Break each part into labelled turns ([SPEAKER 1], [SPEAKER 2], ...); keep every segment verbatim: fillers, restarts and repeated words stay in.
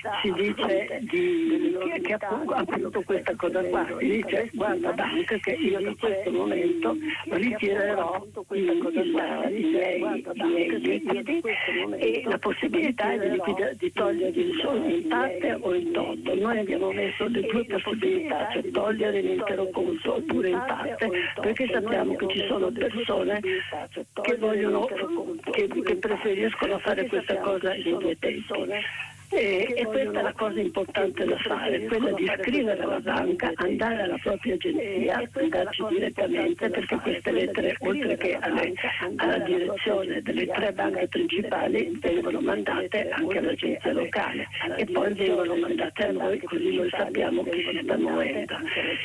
[SPEAKER 1] si dice di, che, che appunto, appunto questa cosa qua, si dice guarda banca che io da questo momento ritirerò i, il, i miei, i miei liquidi e la possibilità è di, liquida, di toglierli solo in parte o in toto. Noi abbiamo messo le due possibilità, cioè togliere l'intero conto oppure in parte, perché sappiamo che ci sono persone che vogliono, che, che preferiscono fare questa cosa in due tempi. E, e questa è la cosa importante da fare, quella di scrivere alla banca, andare alla propria agenzia, andarci direttamente, perché queste lettere, oltre che alle, alla direzione delle tre banche principali, vengono mandate anche all'agenzia locale e poi vengono mandate a noi, così noi sappiamo che si sta muovendo.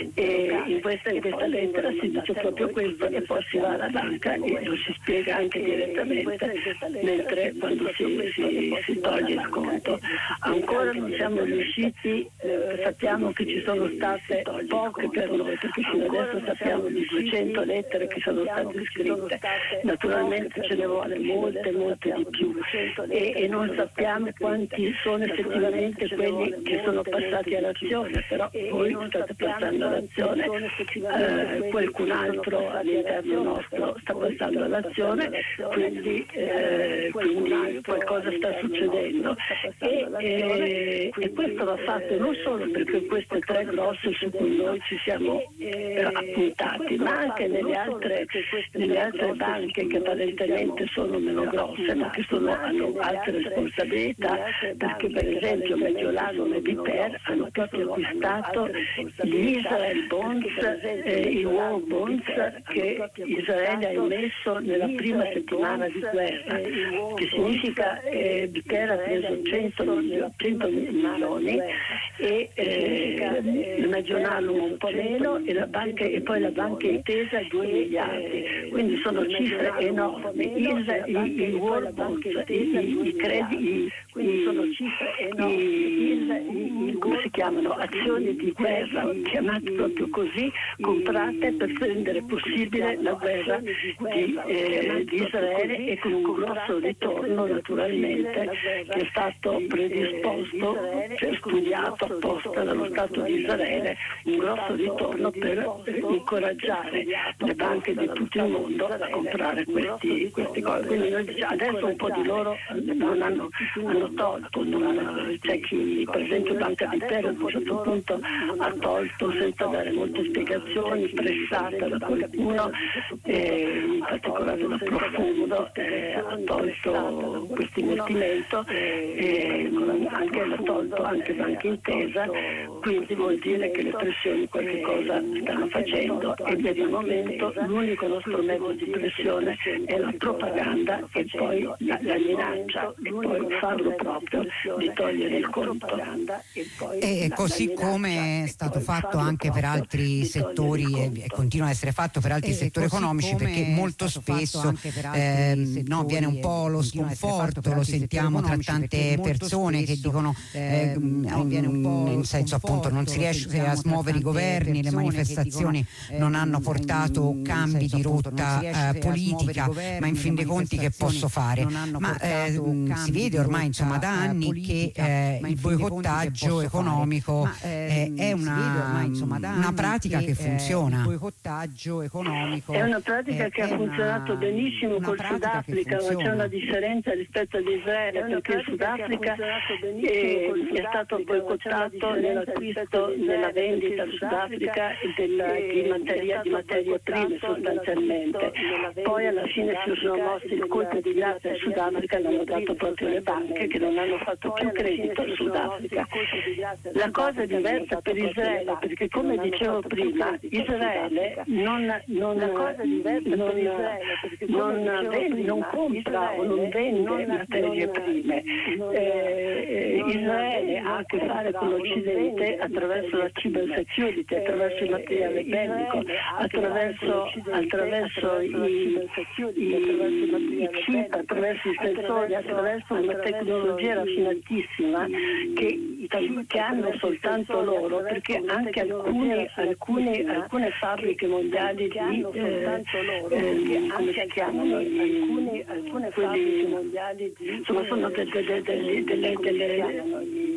[SPEAKER 1] E in questa, in questa lettera si dice proprio questo, e poi si va alla banca e lo si spiega anche direttamente, mentre quando si, si, si toglie il conto. Ancora non siamo riusciti, eh, sappiamo che ci sono state poche per noi, perché fino adesso sappiamo di duecento lettere che sono state scritte, naturalmente ce ne vuole molte, molte di più e, e non sappiamo quanti sono effettivamente quelli che sono passati all'azione, però voi state passando all'azione, eh, qualcun altro all'interno nostro sta passando all'azione, quindi, eh, quindi qualcosa sta succedendo. E E, e questo va fatto non solo perché queste tre grosse su cui noi ci siamo eh, appuntati, ma anche nelle altre, nelle altre banche che apparentemente sono meno grosse, ma che sono, hanno altre responsabilità, perché per esempio Mediolanum e Biper hanno proprio acquistato gli Israel Bonds, eh, i War Bonds che Israele ha emesso nella prima settimana di guerra, che significa eh, Biper ha preso cento milioni e eh, il Mediolanum un po' meno e, la banca, e poi la banca intesa due miliardi, quindi sono cifre enormi. Il, i, i war bonds, i, i, i crediti, quindi sono cifre enormi, come si chiamano? Azioni di guerra, chiamate proprio così, comprate per rendere possibile la guerra di, eh, di Israele e con un grosso ritorno naturalmente che è stato predisposto, cioè studiato apposta dallo Stato di Israele, un grosso ritorno per incoraggiare le banche di tutto il mondo a comprare questi, questi cose. Quindi noi diciamo, adesso un po' di loro non hanno, hanno tolto, non, c'è chi per esempio Banca di Terra a un certo punto ha tolto senza dare molte spiegazioni, pressata da qualcuno, eh, in particolare da Profondo, eh, ha tolto questo investimento. Eh, anche l'ha tolto anche Banca Intesa, quindi vuol dire che le pressioni qualche cosa stanno facendo e per il momento l'unico nostro mezzo di pressione è la propaganda e poi la, la minaccia e poi farlo proprio di togliere il conto.
[SPEAKER 2] E così come è stato fatto anche per altri settori e continua a essere fatto per altri settori economici, perché molto spesso eh, no, viene un po' lo sconforto, lo sentiamo tra tante persone che dicono eh, viene un po' nel senso appunto non si riesce a smuovere i governi, le manifestazioni non hanno portato cambi di rotta eh, politica, ma in fin dei conti che posso fare? Ma eh, si vede ormai insomma da anni che eh, il boicottaggio economico eh, è una, una pratica che funziona.
[SPEAKER 1] È una pratica che ha funzionato benissimo col Sudafrica, ma c'è una differenza rispetto ad Israele, perché il Sudafrica è, è stato boicottato nell'acquisto, nella vendita al Sudafrica della, di, materia, di materie prime sostanzialmente. Poi alla fine si sono mossi il colpo di grazia al Sudafrica, l'hanno dato proprio le banche che non hanno fatto più credito al Sudafrica. La cosa è diversa per Israele, perché come dicevo prima, Israele non, non, non, non, vende, non compra o non vende materie prime. Eh, Israele ha a che fare con l'Occidente attraverso la cyber security, attraverso il materiale bellico, attraverso, attraverso i, i, i chip, attraverso i sensori, attraverso una tecnologia raffinatissima che, che hanno soltanto loro, perché anche alcune, alcune, alcune fabbriche mondiali di eh, eh, come si chiamano alcune, alcune fabbriche mondiali di insomma sono delle, delle, delle, delle